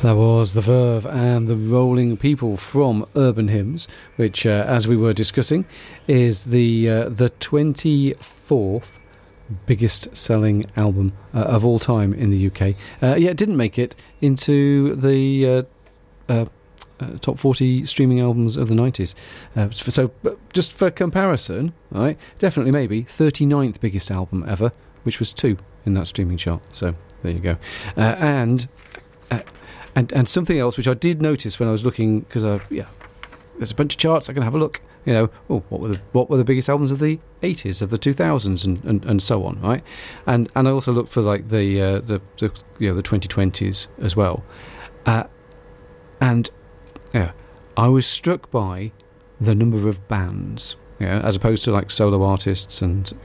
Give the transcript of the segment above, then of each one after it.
That was The Verve and The Rolling People from Urban Hymns, which, as we were discussing, is the 24th biggest selling album of all time in the UK. It didn't make it into the top 40 streaming albums of the 90s. So just for comparison, right, definitely maybe 39th biggest album ever, which was 2 in that streaming chart. So there you go. And something else which I did notice when I was looking, because there's a bunch of charts I can have a look. What were the biggest albums of the 80s, of the 2000s, and so on, right? And I also looked for like the 2020s as well. I was struck by the number of bands, as opposed to like solo artists and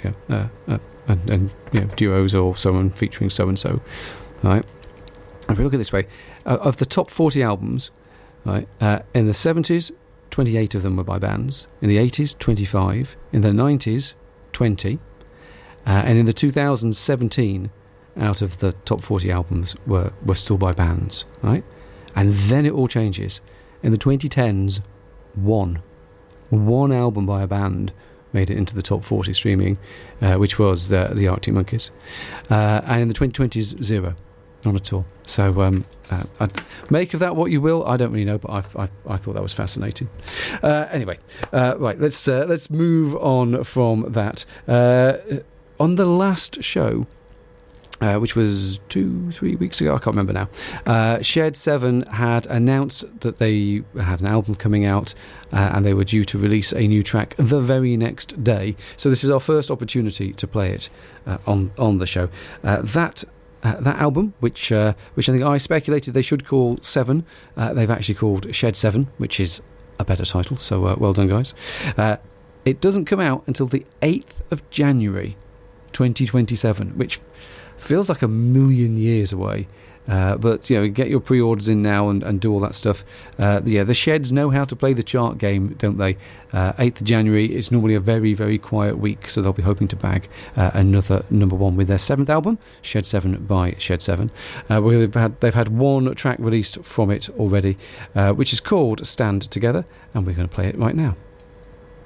duos or someone featuring so and so, right? If we look at it this way, of the top 40 albums, right, in the 70s, 28 of them were by bands. In the 80s, 25. In the 90s, 20. And in the 2000s, 17 out of the top 40 albums were still by bands, right? And then it all changes. In the 2010s, one album by a band made it into the top 40 streaming, which was the Arctic Monkeys. And in the 2020s, 0. Not at all. So make of that what you will. I don't really know, but I thought that was fascinating. Anyway, right, let's move on from that. On the last show, which was 2-3 weeks ago, I can't remember now, Shed 7 had announced that they had an album coming out, and they were due to release a new track the very next day. So this is our first opportunity to play it on the show. That album, which I think I speculated they should call 7, they've actually called Shed 7, which is a better title, so well done, guys. It doesn't come out until the 8th of January 2027, which feels like a million years away. But get your pre-orders in now and do all that stuff. The Sheds know how to play the chart game, don't they? 8th of January is normally a very, very quiet week, so they'll be hoping to bag another number one with their 7th album, Shed 7 by Shed 7. They've had one track released from it already, which is called Stand Together, and we're going to play it right now.